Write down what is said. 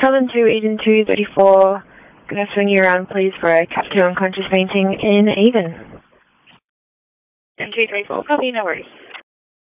Southern 2, Eden 234. Gonna swing you around, please, for a Cap 2 unconscious painting in Even. And 234, copy, no worries.